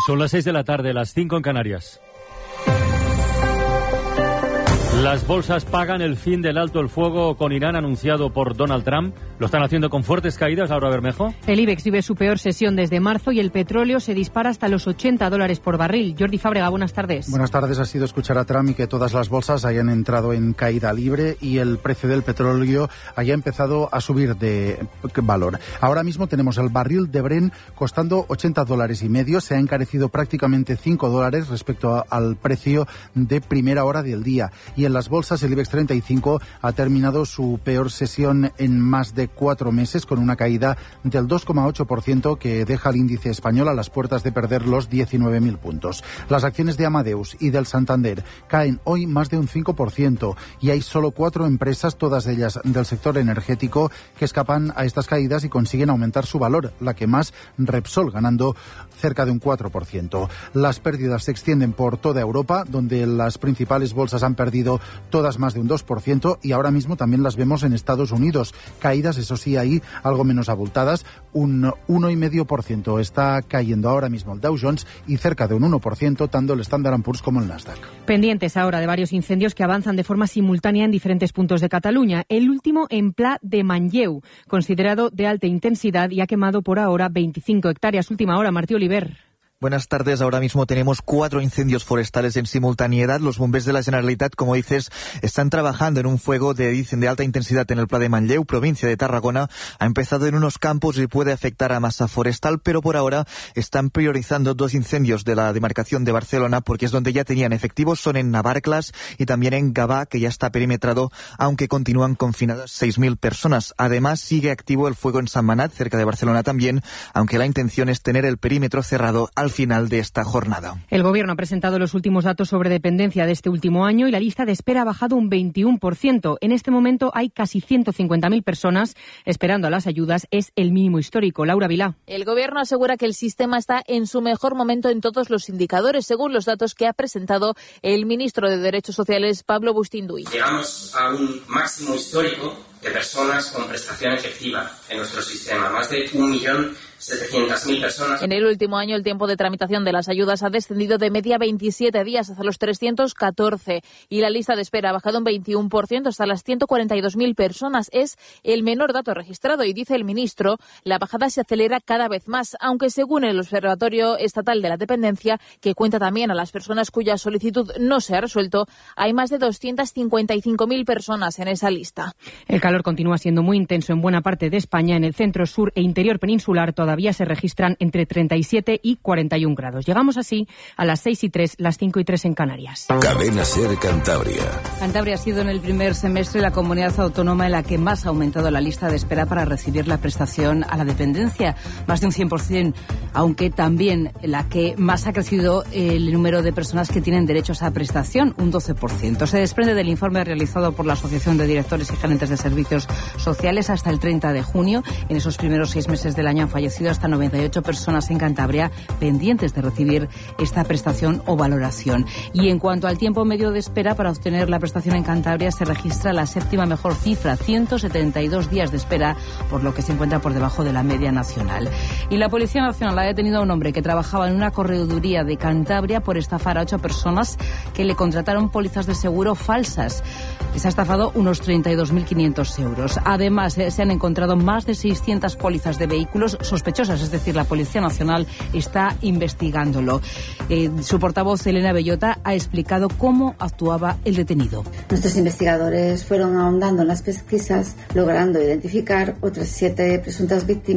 Son las 6 de la tarde, las 5 en Canarias. Las bolsas pagan el fin del alto el fuego con Irán anunciado por Donald Trump. Lo están haciendo con fuertes caídas, Laura Bermejo. El IBEX vive su peor sesión desde marzo y el petróleo se dispara hasta los $80 por barril. Jordi Fábrega, buenas tardes. Buenas tardes. Ha sido escuchar a Trump y que todas las bolsas hayan entrado en caída libre y el precio del petróleo haya empezado a subir de valor. Ahora mismo tenemos el barril de Brent costando $80.50. Se ha encarecido prácticamente $5 respecto al precio de primera hora del día. Y en las bolsas el IBEX 35 ha terminado su peor sesión en más de 4 meses con una caída del 2,8% que deja al índice español a las puertas de perder los 19.000 puntos. Las acciones de Amadeus y del Santander caen hoy más de un 5% y hay solo 4 empresas, todas ellas del sector energético, que escapan a estas caídas y consiguen aumentar su valor. La que más, Repsol, ganando cerca de un 4%. Las pérdidas se extienden por toda Europa, donde las principales bolsas han perdido todas más de un 2% y ahora mismo también las vemos en Estados Unidos. Caídas, eso sí, ahí algo menos abultadas, un 1,5% está cayendo ahora mismo el Dow Jones y cerca de un 1% tanto el Standard & Poor's como el Nasdaq. Pendientes ahora de varios incendios que avanzan de forma simultánea en diferentes puntos de Cataluña. El último en Pla de Manlleu, considerado de alta intensidad y ha quemado por ahora 25 hectáreas. Última hora, Martí Oliver. Buenas tardes. Ahora mismo tenemos 4 incendios forestales en simultaneidad. Los bombers de la Generalitat, como dices, están trabajando en un fuego de alta intensidad en el Pla de Manlleu, provincia de Tarragona. Ha empezado en unos campos y puede afectar a masa forestal, pero por ahora están priorizando 2 incendios de la demarcación de Barcelona, porque es donde ya tenían efectivos. Son en Navarcles y también en Gavà, que ya está perimetrado, aunque continúan confinadas 6.000 personas. Además, sigue activo el fuego en Sant Manat, cerca de Barcelona también, aunque la intención es tener el perímetro cerrado al final de esta jornada. El Gobierno ha presentado los últimos datos sobre dependencia de este último año y la lista de espera ha bajado un 21%. En este momento hay casi 150.000 personas esperando a las ayudas. Es el mínimo histórico. Laura Vilá. El Gobierno asegura que el sistema está en su mejor momento en todos los indicadores, según los datos que ha presentado el ministro de Derechos Sociales, Pablo Bustinduy. Llegamos a un máximo histórico de personas con prestación efectiva en nuestro sistema, más de 1.700.000 personas. En el último año, el tiempo de tramitación de las ayudas ha descendido de media 27 días hasta los 314 y la lista de espera ha bajado un 21% hasta las 142.000 personas. Es el menor dato registrado y, dice el ministro, la bajada se acelera cada vez más, aunque según el Observatorio Estatal de la Dependencia, que cuenta también a las personas cuya solicitud no se ha resuelto, hay más de 255.000 personas en esa lista. El calor continúa siendo muy intenso en buena parte de España. En el centro, sur e interior peninsular todavía se registran entre 37 y 41 grados. Llegamos así a las 6:03, las 5:03 en Canarias. Cadena SER Cantabria. Cantabria ha sido en el primer semestre la comunidad autónoma en la que más ha aumentado la lista de espera para recibir la prestación a la dependencia, más de un 100%, aunque también la que más ha crecido el número de personas que tienen derechos a prestación, un 12%. Se desprende del informe realizado por la Asociación de Directores y Gerentes de Servicios Sociales hasta el 30 de junio. En esos primeros 6 meses del año han fallecido hasta 98 personas en Cantabria pendientes de recibir esta prestación o valoración. Y en cuanto al tiempo medio de espera para obtener la prestación en Cantabria, se registra la 7ª mejor cifra, 172 días de espera, por lo que se encuentra por debajo de la media nacional. Y la Policía Nacional ha detenido a un hombre que trabajaba en una correduría de Cantabria por estafar a 8 personas que le contrataron pólizas de seguro falsas. Les ha estafado unos 32.500 euros. Además, se han encontrado más de 600 pólizas de vehículos sospechosas, es decir, la Policía Nacional está investigándolo. Su portavoz, Elena Bellota, ha explicado cómo actuaba el detenido. Nuestros investigadores fueron ahondando en las pesquisas, logrando identificar otras 7 presuntas víctimas